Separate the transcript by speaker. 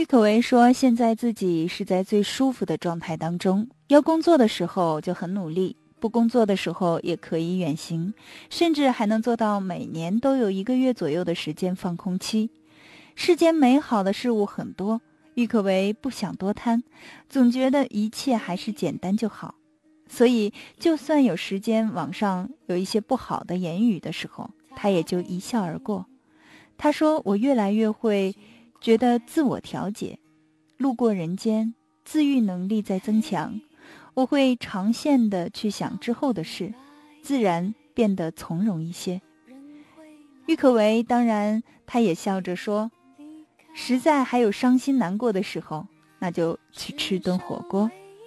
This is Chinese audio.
Speaker 1: 郁可唯说，现在自己是在最舒服的状态当中，要工作的时候就很努力，不工作的时候也可以远行，甚至还能做到每年都有1个月左右的时间放空期。世间美好的事物很多，郁可唯不想多贪，总觉得一切还是简单就好。所以就算有时间网上有一些不好的言语的时候，他也就一笑而过。他说，我越来越会觉得自我调节，路过人间，自愈能力在增强，我会长线的去想之后的事，自然变得从容一些。郁可唯当然他也笑着说，实在还有伤心难过的时候，那就去吃顿火锅，